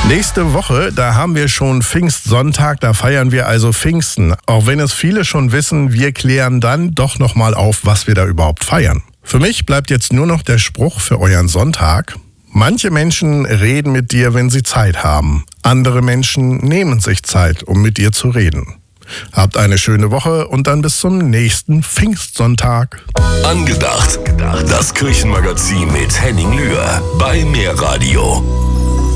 Nächste Woche, da haben wir schon Pfingstsonntag, da feiern wir also Pfingsten. Auch wenn es viele schon wissen, wir klären dann doch nochmal auf, was wir da überhaupt feiern. Für mich bleibt jetzt nur noch der Spruch für euren Sonntag. Manche Menschen reden mit dir, wenn sie Zeit haben. Andere Menschen nehmen sich Zeit, um mit dir zu reden. Habt eine schöne Woche und dann bis zum nächsten Pfingstsonntag. Angedacht. Das Kirchenmagazin mit Henning Lühr bei Mehr Radio.